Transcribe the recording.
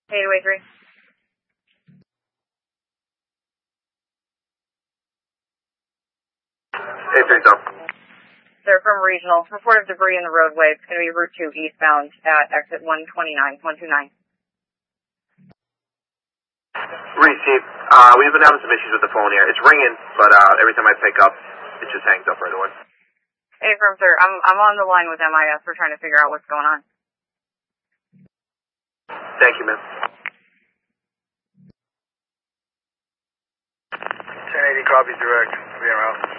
823. Hey, Victor. They're from Regional. Report of debris in the roadway. It's going to be Route 2 eastbound at exit 129. Receive. We've been having some issues with the phone here. It's ringing, but every time I pick up, it just hangs up right away. Hey, firm, sir. I'm on the line with MIS. We're trying to figure out what's going on. Thank you, man. 1080 copy direct. Being around.